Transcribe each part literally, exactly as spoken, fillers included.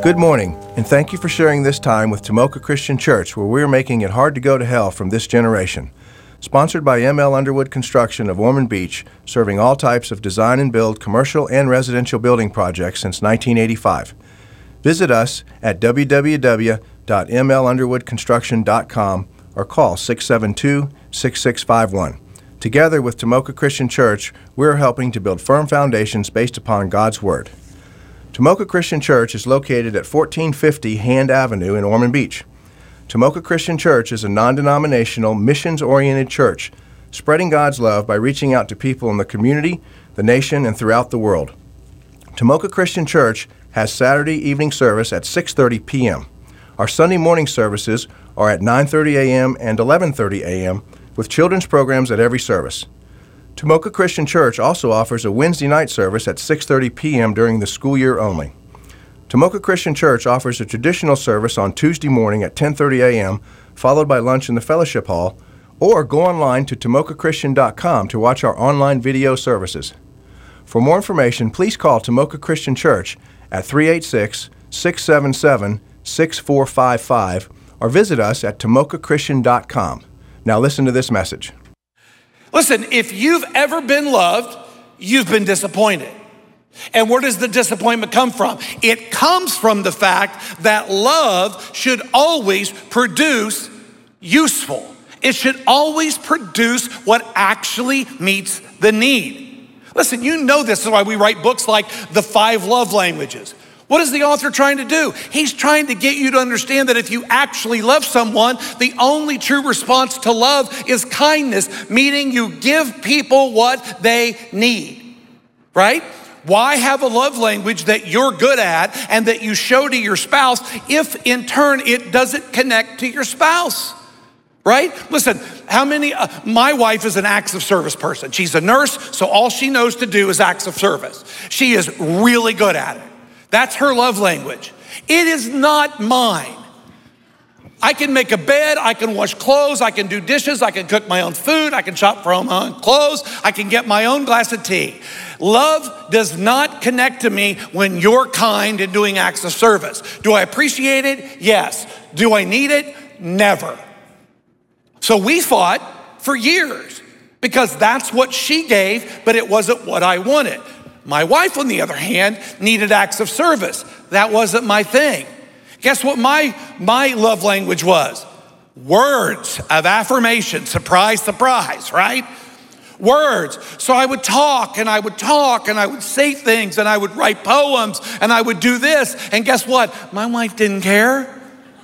Good morning, and thank you for sharing this time with Tomoka Christian Church, where we're making it hard to go to hell from this generation. Sponsored by M L Underwood Construction of Ormond Beach, serving all types of design and build commercial and residential building projects since nineteen eighty-five. Visit us at w w w dot m l underwood construction dot com or call six seven two, six six five one. Together with Tomoka Christian Church, we're helping to build firm foundations based upon God's Word. Tomoka Christian Church is located at fourteen fifty Hand Avenue in Ormond Beach. Tomoka Christian Church is a non-denominational, missions-oriented church, spreading God's love by reaching out to people in the community, the nation, and throughout the world. Tomoka Christian Church has Saturday evening service at six thirty p m Our Sunday morning services are at nine thirty a m and eleven thirty a m, with children's programs at every service. Tomoka Christian Church also offers a Wednesday night service at six thirty p m during the school year only. Tomoka Christian Church offers a traditional service on Tuesday morning at ten thirty a m, followed by lunch in the fellowship hall, or go online to tomoka christian dot com to watch our online video services. For more information, please call Tomoka Christian Church at three eight six, six seven seven, six four five five or visit us at tomoka christian dot com. Now listen to this message. Listen, if you've ever been loved, you've been disappointed. And where does the disappointment come from? It comes from the fact that love should always produce useful. It should always produce what actually meets the need. Listen, you know this is why we write books like The Five Love Languages. What is the author trying to do? He's trying to get you to understand that if you actually love someone, the only true response to love is kindness, meaning you give people what they need, right? Why have a love language that you're good at and that you show to your spouse if in turn it doesn't connect to your spouse? Right? Listen, how many, uh, my wife is an acts of service person. She's a nurse, so all she knows to do is acts of service. She is really good at it. That's her love language. It is not mine. I can make a bed, I can wash clothes, I can do dishes, I can cook my own food, I can shop for my own clothes, I can get my own glass of tea. Love does not connect to me when you're kind and doing acts of service. Do I appreciate it? Yes. Do I need it? Never. So we fought for years because that's what she gave, but it wasn't what I wanted. My wife, on the other hand, needed acts of service. That wasn't my thing. Guess what my, my love language was? Words of affirmation. Surprise, surprise, right? Words. So I would talk and I would talk and I would say things and I would write poems and I would do this. And guess what? My wife didn't care.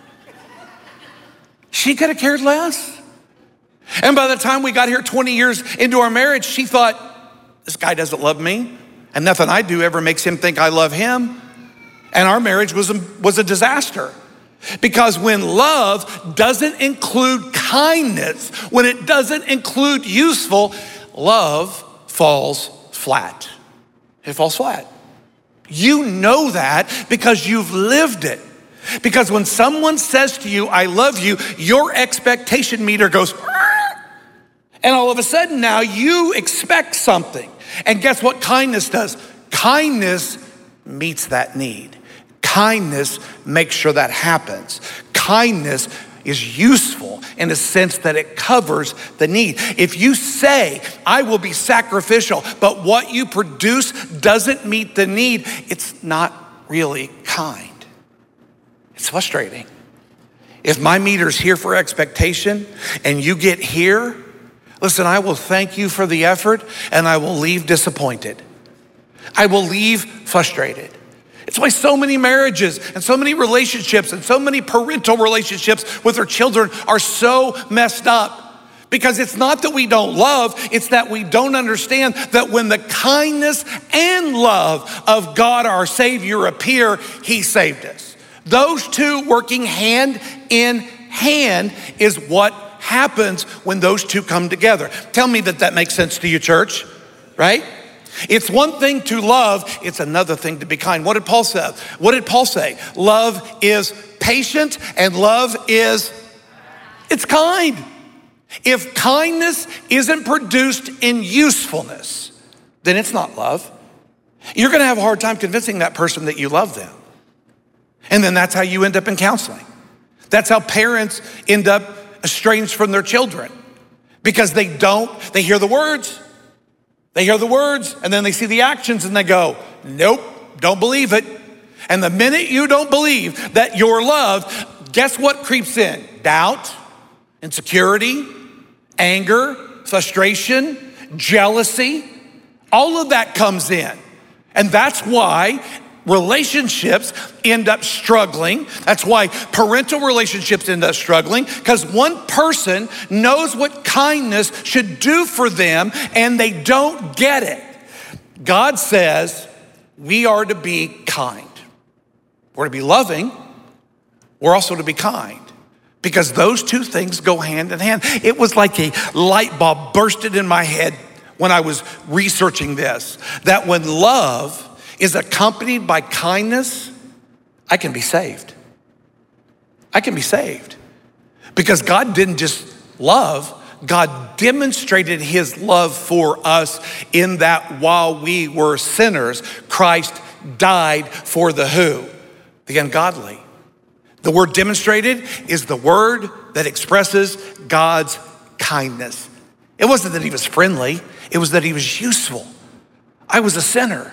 She could have cared less. And by the time we got here twenty years into our marriage, she thought, this guy doesn't love me. And nothing I do ever makes him think I love him. And our marriage was a, was a disaster. Because when love doesn't include kindness, when it doesn't include useful, love falls flat. It falls flat. You know that because you've lived it. Because when someone says to you, I love you, your expectation meter goes, and all of a sudden now you expect something. And guess what kindness does? Kindness meets that need. Kindness makes sure that happens. Kindness is useful in the sense that it covers the need. If you say, I will be sacrificial, but what you produce doesn't meet the need, it's not really kind. It's frustrating. If my meter's here for expectation and you get here, listen, I will thank you for the effort and I will leave disappointed. I will leave frustrated. It's why so many marriages and so many relationships and so many parental relationships with their children are so messed up. Because it's not that we don't love, it's that we don't understand that when the kindness and love of God our Savior appear, He saved us. Those two working hand in hand is what happens when those two come together. Tell me that that makes sense to you, church, right? It's one thing to love, it's another thing to be kind. What did Paul say? What did Paul say? Love is patient and love is, it's kind. If kindness isn't produced in usefulness, then it's not love. You're gonna have a hard time convincing that person that you love them. And then that's how you end up in counseling. That's how parents end up estranged from their children, because they don't, they hear the words, they hear the words, and then they see the actions and they go, nope, don't believe it. And the minute you don't believe that you're loved, guess what creeps in? Doubt, insecurity, anger, frustration, jealousy, all of that comes in. And that's why relationships end up struggling. That's why parental relationships end up struggling, because one person knows what kindness should do for them and they don't get it. God says we are to be kind. We're to be loving. We're also to be kind, because those two things go hand in hand. It was like a light bulb bursted in my head when I was researching this, that when love is accompanied by kindness, I can be saved. I can be saved. Because God didn't just love, God demonstrated his love for us in that while we were sinners, Christ died for the who? The ungodly. The word demonstrated is the word that expresses God's kindness. It wasn't that he was friendly, it was that he was useful. I was a sinner.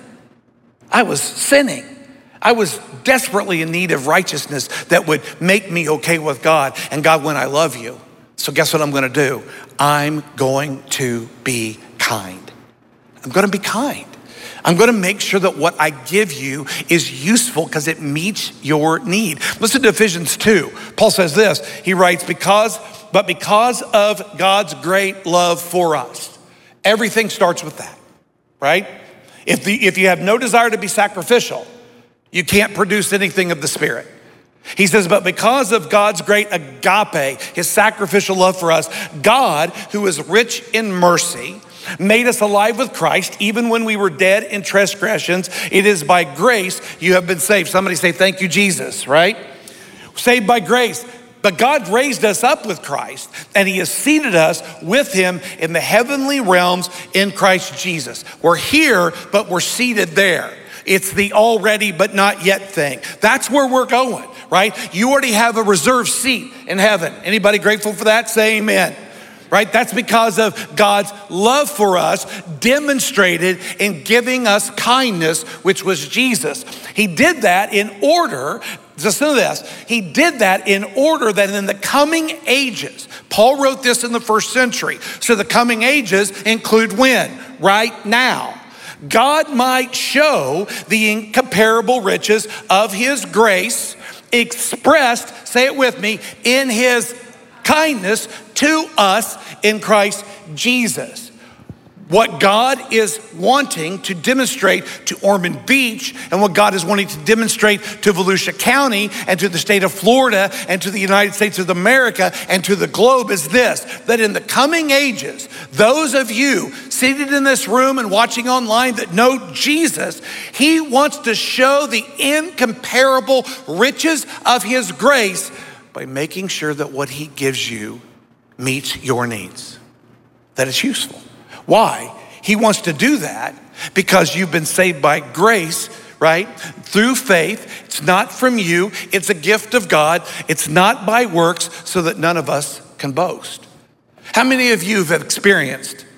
I was sinning. I was desperately in need of righteousness that would make me okay with God. And God went, I love you. So guess what I'm gonna do? I'm going to be kind. I'm gonna be kind. I'm gonna make sure that what I give you is useful because it meets your need. Listen to Ephesians two. Paul says this, he writes, because, but because of God's great love for us. Everything starts with that, right? If, the, if you have no desire to be sacrificial, you can't produce anything of the Spirit. He says, but because of God's great agape, his sacrificial love for us, God, who is rich in mercy, made us alive with Christ, even when we were dead in transgressions. It is by grace you have been saved. Somebody say, thank you, Jesus, right? Saved by grace. But God raised us up with Christ, and he has seated us with him in the heavenly realms in Christ Jesus. We're here, but we're seated there. It's the already but not yet thing. That's where we're going, right? You already have a reserved seat in heaven. Anybody grateful for that? Say amen. Right? That's because of God's love for us demonstrated in giving us kindness, which was Jesus. He did that in order, listen to this, he did that in order that in the coming ages, Paul wrote this in the first century, so the coming ages include when? Right now. God might show the incomparable riches of his grace expressed, say it with me, in his kindness to us in Christ Jesus. What God is wanting to demonstrate to Ormond Beach, and what God is wanting to demonstrate to Volusia County and to the state of Florida and to the United States of America and to the globe is this, that in the coming ages, those of you seated in this room and watching online that know Jesus, he wants to show the incomparable riches of his grace by making sure that what he gives you meets your needs, that it's useful. Why? He wants to do that because you've been saved by grace, right? Through faith. It's not from you. It's a gift of God. It's not by works, so that none of us can boast. How many of you have experienced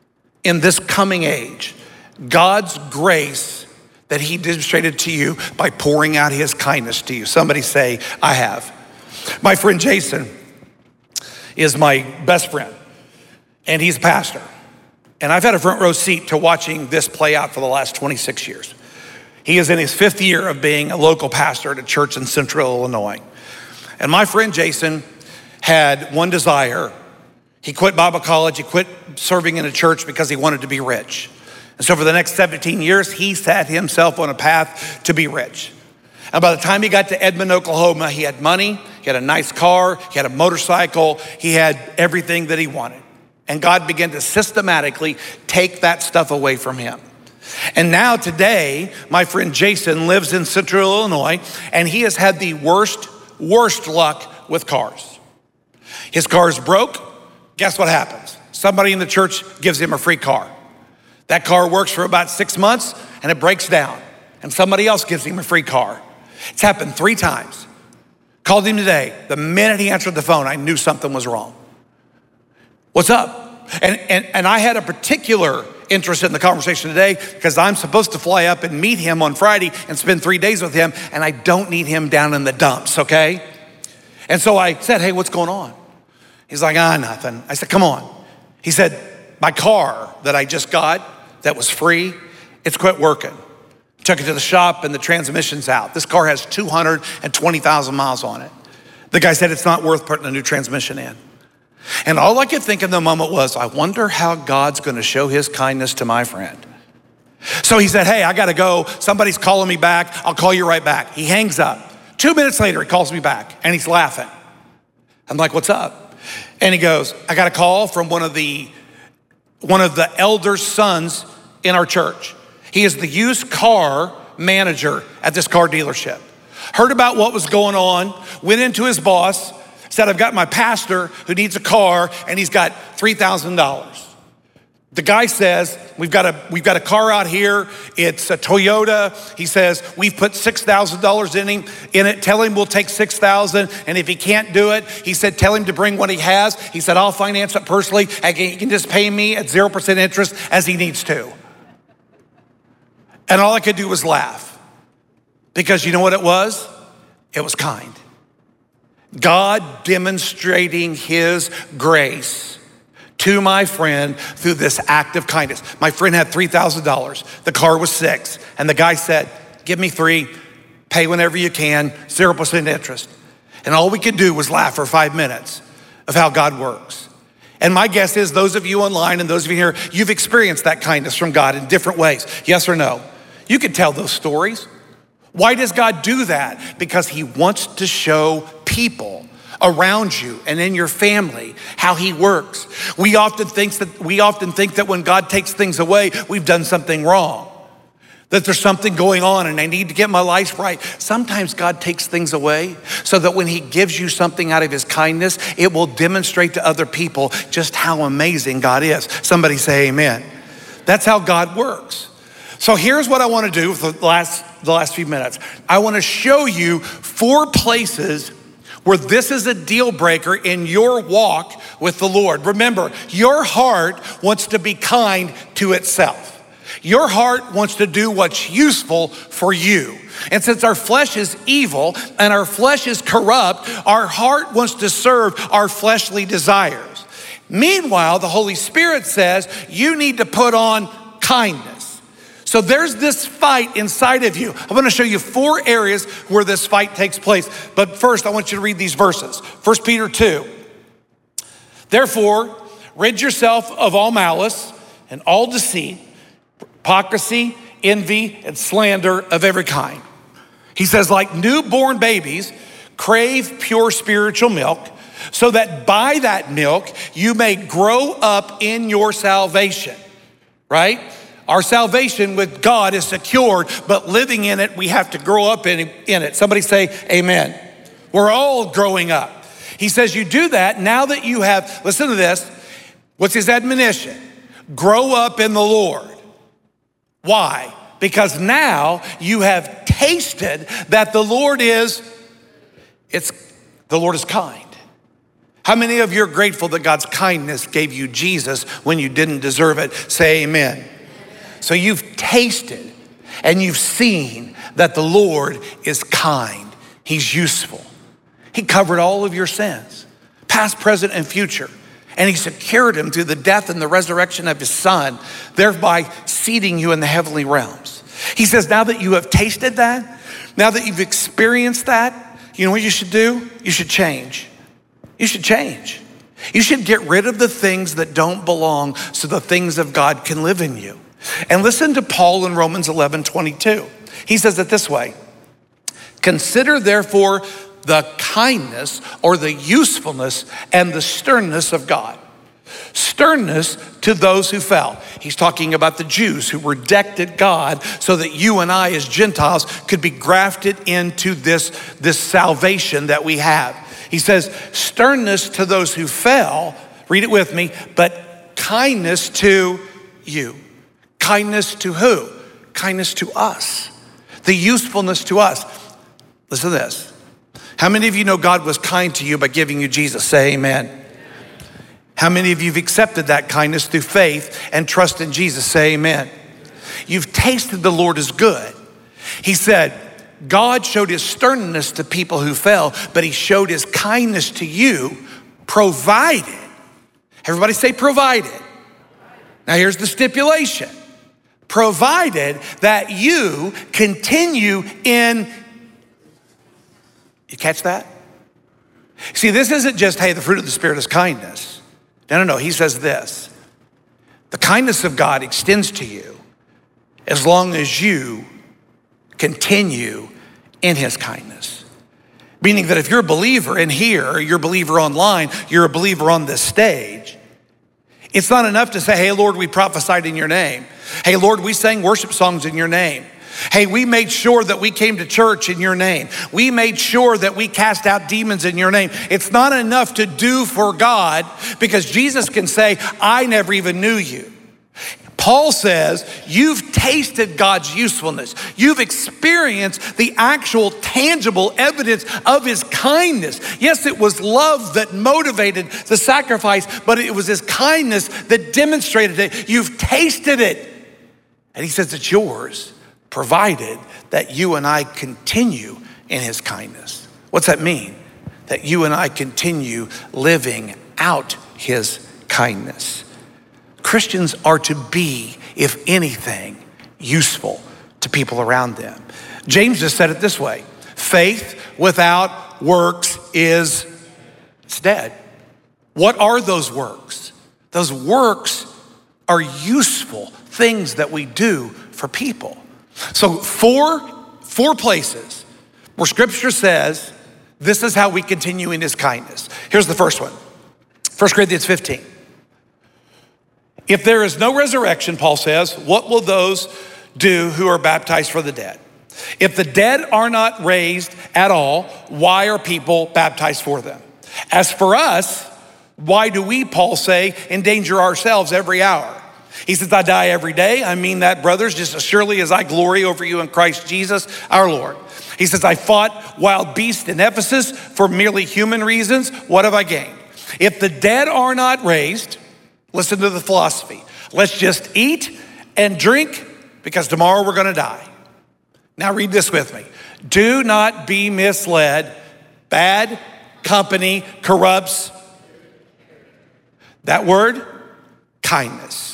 in this coming age God's grace that he demonstrated to you by pouring out his kindness to you? Somebody say, I have. My friend Jason is my best friend, and he's a pastor. And I've had a front row seat to watching this play out for the last twenty-six years. He is in his fifth year of being a local pastor at a church in Central Illinois. And my friend Jason had one desire. He quit Bible college, he quit serving in a church because he wanted to be rich. And so for the next seventeen years, he set himself on a path to be rich. And by the time he got to Edmond, Oklahoma, he had money, he had a nice car, he had a motorcycle, he had everything that he wanted. And God began to systematically take that stuff away from him. And now today, my friend Jason lives in Central Illinois, and he has had the worst, worst luck with cars. His car is broke. Guess what happens? Somebody in the church gives him a free car. That car works for about six months and it breaks down. And somebody else gives him a free car. It's happened three times. Called him today. The minute he answered the phone, I knew something was wrong. What's up? And, and, and I had a particular interest in the conversation today because I'm supposed to fly up and meet him on Friday and spend three days with him, and I don't need him down in the dumps, okay? And so I said, hey, what's going on? He's like, ah, nothing. I said, come on. He said, my car that I just got that was free, it's quit working. Took it to the shop and the transmission's out. This car has two hundred twenty thousand miles on it. The guy said it's not worth putting a new transmission in. And all I could think in the moment was, I wonder how God's gonna show his kindness to my friend. So he said, hey, I gotta go. Somebody's calling me back. I'll call you right back. He hangs up. Two minutes later, he calls me back and he's laughing. I'm like, what's up? And he goes, I got a call from one of the, one of the elder sons in our church. He is the used car manager at this car dealership. Heard about what was going on, went into his boss, said, I've got my pastor who needs a car and he's got three thousand dollars. The guy says, we've got a we've got a car out here, it's a Toyota. He says, we've put six thousand dollars in him, in it, tell him we'll take six thousand dollars, and if he can't do it, he said, tell him to bring what he has. He said, I'll finance it personally, and he can just pay me at zero percent interest as he needs to. And all I could do was laugh. Because you know what it was? It was kind. God demonstrating his grace to my friend through this act of kindness. My friend had three thousand dollars. The car was six. And the guy said, give me three, pay whenever you can, zero percent interest. And all we could do was laugh for five minutes of how God works. And my guess is those of you online and those of you here, you've experienced that kindness from God in different ways. Yes or no? You could tell those stories. Why does God do that? Because he wants to show people around you and in your family how he works. We often think that we often think that when God takes things away, we've done something wrong. That there's something going on and I need to get my life right. Sometimes God takes things away so that when he gives you something out of his kindness, it will demonstrate to other people just how amazing God is. Somebody say amen. That's how God works. So here's what I want to do for the last, the last few minutes. I want to show you four places where this is a deal breaker in your walk with the Lord. Remember, your heart wants to be kind to itself. Your heart wants to do what's useful for you. And since our flesh is evil and our flesh is corrupt, our heart wants to serve our fleshly desires. Meanwhile, the Holy Spirit says you need to put on kindness. So there's this fight inside of you. I'm gonna show you four areas where this fight takes place. But first, I want you to read these verses. First Peter two. Therefore, rid yourself of all malice and all deceit, hypocrisy, envy, and slander of every kind. He says, like newborn babies, crave pure spiritual milk, so that by that milk you may grow up in your salvation, right? Our salvation with God is secured, but living in it, we have to grow up in, in it. Somebody say amen. We're all growing up. He says you do that now that you have, listen to this, what's his admonition? Grow up in the Lord. Why? Because now you have tasted that the Lord is, it's, the Lord is kind. How many of you are grateful that God's kindness gave you Jesus when you didn't deserve it? Say amen. So you've tasted and you've seen that the Lord is kind. He's useful. He covered all of your sins, past, present, and future. And he secured him through the death and the resurrection of his son, thereby seating you in the heavenly realms. He says, now that you have tasted that, now that you've experienced that, you know what you should do? You should change. You should change. You should get rid of the things that don't belong so the things of God can live in you. And listen to Paul in Romans eleven twenty-two. He says it this way, consider therefore the kindness or the usefulness and the sternness of God. Sternness to those who fell. He's talking about the Jews who rejected God so that you and I as Gentiles could be grafted into this, this salvation that we have. He says, sternness to those who fell, read it with me, but kindness to you. Kindness to who? Kindness to us. The usefulness to us. Listen to this. How many of you know God was kind to you by giving you Jesus? Say amen. How many of you have accepted that kindness through faith and trust in Jesus? Say amen. You've tasted the Lord is good. He said, God showed his sternness to people who fell, but he showed his kindness to you, provided. Everybody say provided. Now here's the stipulation. Provided that you continue in, you catch that? See, this isn't just, hey, the fruit of the Spirit is kindness. No, no, no, he says this. The kindness of God extends to you as long as you continue in his kindness. Meaning that if you're a believer in here, or you're a believer online, you're a believer on this stage, it's not enough to say, hey, Lord, we prophesied in your name. Hey, Lord, we sang worship songs in your name. Hey, we made sure that we came to church in your name. We made sure that we cast out demons in your name. It's not enough to do for God, because Jesus can say, I never even knew you. Paul says, you've tasted God's usefulness. You've experienced the actual tangible evidence of his kindness. Yes, it was love that motivated the sacrifice, but it was his kindness that demonstrated it. You've tasted it. And he says it's yours, provided that you and I continue in his kindness. What's that mean? That you and I continue living out his kindness. Christians are to be, if anything, useful to people around them. James just said it this way: faith without works is it's dead. What are those works? Those works are useful things that we do for people. So four, four places where scripture says this is how we continue in his kindness. Here's the first one, First Corinthians fifteen. If there is no resurrection, Paul says, what will those do who are baptized for the dead? If the dead are not raised at all, why are people baptized for them? As for us, why do we, Paul say, endanger ourselves every hour? He says, I die every day. I mean that, brothers, just as surely as I glory over you in Christ Jesus, our Lord. He says, I fought wild beasts in Ephesus for merely human reasons. What have I gained? If the dead are not raised, listen to the philosophy. Let's just eat and drink because tomorrow we're gonna die. Now read this with me. Do not be misled. Bad company corrupts. That word, kindness.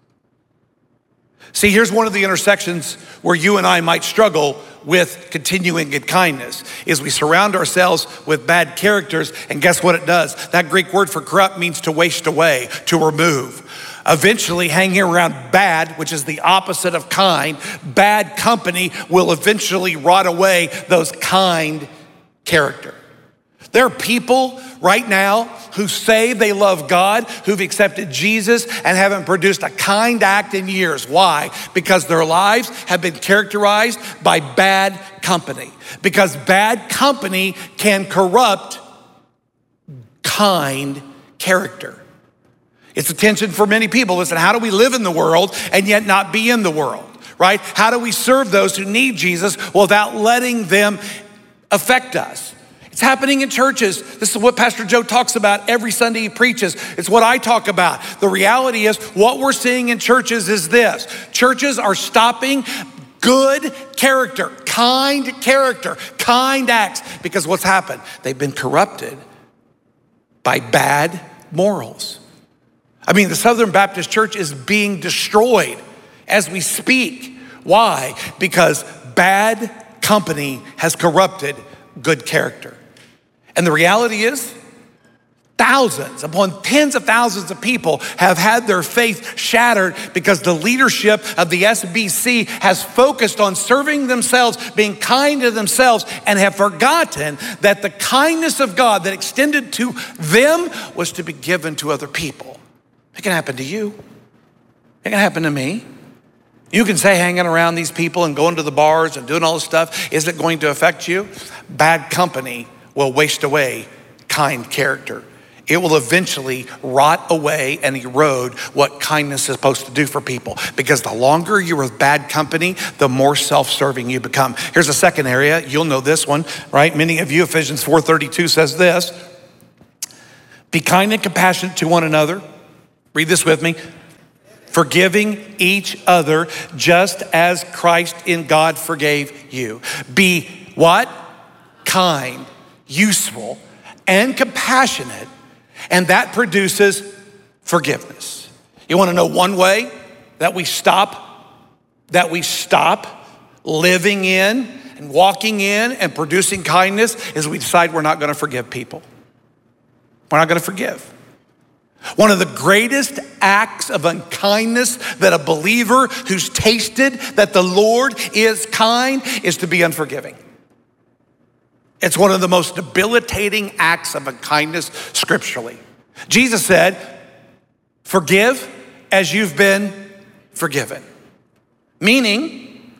See, here's one of the intersections where you and I might struggle with continuing in kindness, is we surround ourselves with bad characters, and guess what it does? That Greek word for corrupt means to waste away, to remove. Eventually, hanging around bad, which is the opposite of kind, bad company will eventually rot away those kind character. There are people right now who say they love God, who've accepted Jesus and haven't produced a kind act in years. Why? Because their lives have been characterized by bad company. Because bad company can corrupt kind character. It's a tension for many people. Listen, how do we live in the world and yet not be in the world, right? How do we serve those who need Jesus without letting them affect us? It's happening in churches. This is what Pastor Joe talks about every Sunday he preaches. It's what I talk about. The reality is what we're seeing in churches is this. Churches are stopping good character, kind character, kind acts, because what's happened? They've been corrupted by bad morals. I mean, the Southern Baptist Church is being destroyed as we speak. Why? Because bad company has corrupted good character. And the reality is, thousands upon tens of thousands of people have had their faith shattered because the leadership of the S B C has focused on serving themselves, being kind to themselves, and have forgotten that the kindness of God that extended to them was to be given to other people. It can happen to you. It can happen to me. You can say hanging around these people and going to the bars and doing all this stuff isn't going to affect you. Bad company will waste away kind character. it will eventually rot away and erode what kindness is supposed to do for people. Because the longer you're with bad company, the more self-serving you become. Here's a second area. You'll know this one, right? Many of you, Ephesians four thirty-two says this: be kind and compassionate to one another. Read this with me. Forgiving each other just as Christ in God forgave you. Be what? Kind, useful, and compassionate. And that produces forgiveness. You want to know one way that we stop, that we stop living in and walking in and producing kindness is we decide we're not going to forgive people. We're not going to forgive. One of the greatest acts of unkindness that a believer who's tasted that the Lord is kind is to be unforgiving. It's one of the most debilitating acts of unkindness scripturally. Jesus said, forgive as you've been forgiven. Meaning,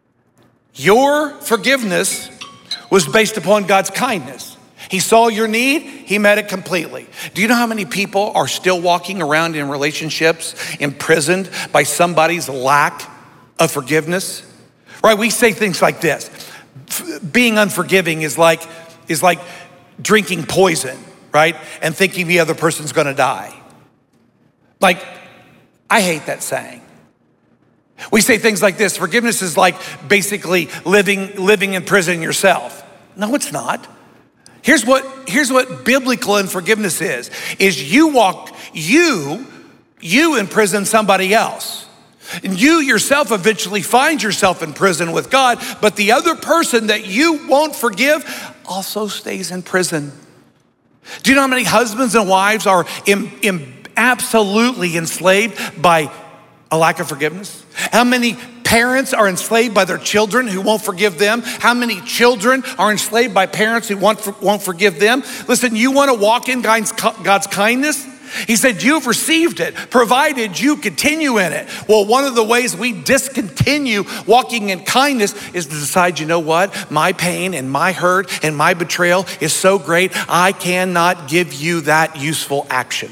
your forgiveness was based upon God's kindness. He saw your need, he met it completely. Do you know how many people are still walking around in relationships imprisoned by somebody's lack of forgiveness? Right, we say things like this. Being unforgiving is like, is like drinking poison, right? And thinking the other person's gonna die. Like, I hate that saying. We say things like this: forgiveness is like basically living, living in prison yourself. No, it's not. Here's what, here's what biblical unforgiveness is, is you walk, you, you imprison somebody else. And you yourself eventually find yourself in prison with God, but the other person that you won't forgive also stays in prison. Do you know how many husbands and wives are in, in absolutely enslaved by a lack of forgiveness? How many parents are enslaved by their children who won't forgive them? How many children are enslaved by parents who won't, won't forgive them? Listen, you want to walk in God's, God's kindness? He said, you've received it, provided you continue in it. Well, one of the ways we discontinue walking in kindness is to decide, you know what? My pain and my hurt and my betrayal is so great, I cannot give you that useful action.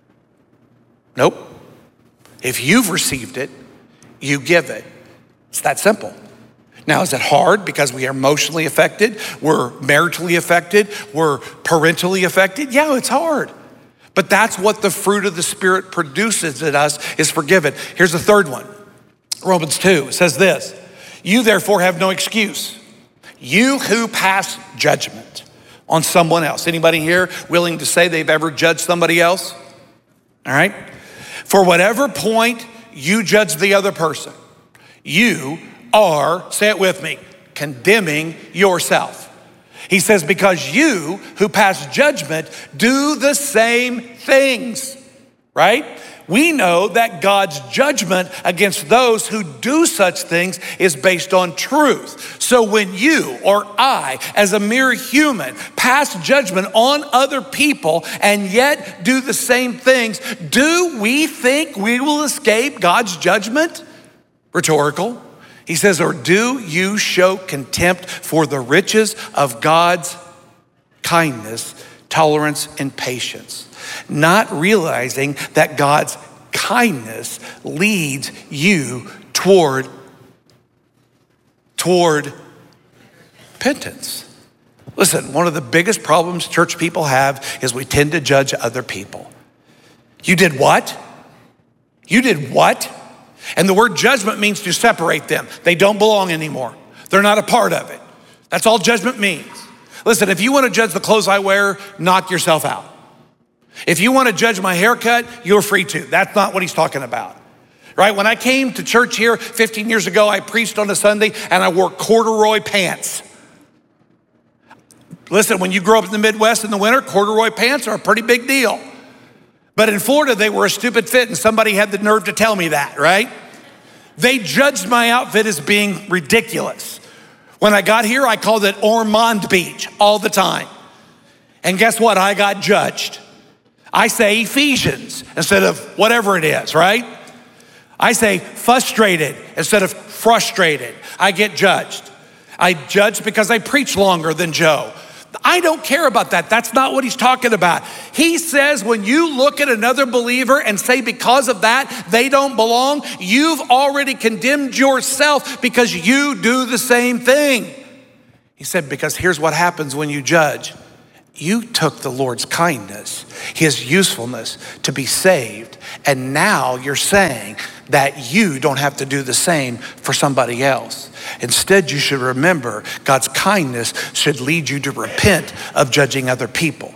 Nope. If you've received it, you give it. It's that simple. Now, is it hard because we are emotionally affected? We're maritally affected? We're parentally affected? Yeah, it's hard. But that's what the fruit of the Spirit produces in us, is forgiven. Here's the third one. Romans two says this: you therefore have no excuse, you who pass judgment on someone else. Anybody here willing to say they've ever judged somebody else? All right. For whatever point you judge the other person, you are, say it with me, condemning yourself. He says, because you who pass judgment do the same things, right? We know that God's judgment against those who do such things is based on truth. So when you or I, as a mere human, pass judgment on other people and yet do the same things, do we think we will escape God's judgment? Rhetorical. He says, or do you show contempt for the riches of God's kindness, tolerance, and patience, not realizing that God's kindness leads you toward, toward repentance. Listen, one of the biggest problems church people have is we tend to judge other people. You did what? You did what? And the word judgment means to separate them. They don't belong anymore. They're not a part of it. That's all judgment means. Listen, if you want to judge the clothes I wear, knock yourself out. If you want to judge my haircut, you're free to. That's not what he's talking about, right? When I came to church here fifteen years ago, I preached on a Sunday and I wore corduroy pants. Listen, when you grow up in the Midwest in the winter, corduroy pants are a pretty big deal. But in Florida, they were a stupid fit, and somebody had the nerve to tell me that, right? They judged my outfit as being ridiculous. When I got here, I called it Ormond Beach all the time. And guess what? I got judged. I say Ephesians instead of whatever it is, right? I say frustrated instead of frustrated. I get judged. I judge because I preach longer than Joe. I don't care about that. That's not what he's talking about. He says when you look at another believer and say because of that they don't belong, you've already condemned yourself because you do the same thing. He said, because here's what happens when you judge. You took the Lord's kindness, his usefulness to be saved, and now you're saying that you don't have to do the same for somebody else. Instead, you should remember God's kindness should lead you to repent of judging other people.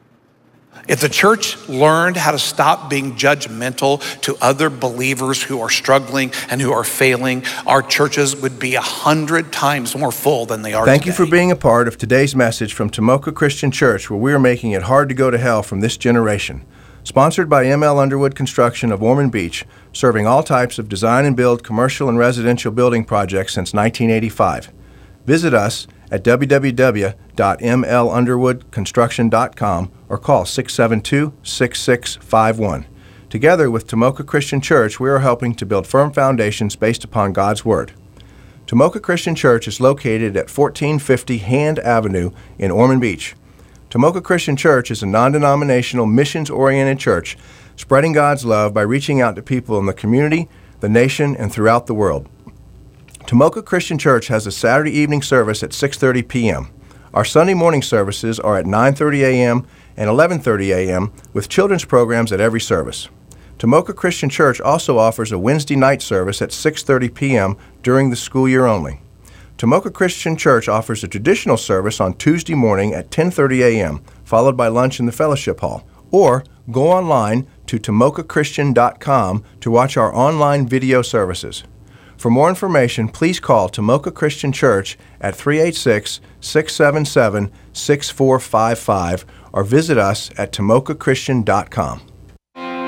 If the church learned how to stop being judgmental to other believers who are struggling and who are failing, our churches would be a hundred times more full than they are Thank today. you for being a part of today's message from Tomoka Christian Church, where we are making it hard to go to hell from this generation. Sponsored by M L Underwood Construction of Ormond Beach, serving all types of design and build commercial and residential building projects since nineteen eighty-five. Visit us at w w w dot m l underwood construction dot com or call six seven two, six six five one. Together with Tomoka Christian Church, we are helping to build firm foundations based upon God's Word. Tomoka Christian Church is located at fourteen fifty Hand Avenue in Ormond Beach. Tomoka Christian Church is a non-denominational, missions-oriented church spreading God's love by reaching out to people in the community, the nation, and throughout the world. Tomoka Christian Church has a Saturday evening service at six thirty p m Our Sunday morning services are at nine thirty a m and eleven thirty a m with children's programs at every service. Tomoka Christian Church also offers a Wednesday night service at six thirty p m during the school year only. Tomoka Christian Church offers a traditional service on Tuesday morning at ten thirty a m, followed by lunch in the fellowship hall. Or go online to tomoka christian dot com to watch our online video services. For more information, please call Tomoka Christian Church at three eight six, six seven seven, six four five five or visit us at tomoka christian dot com.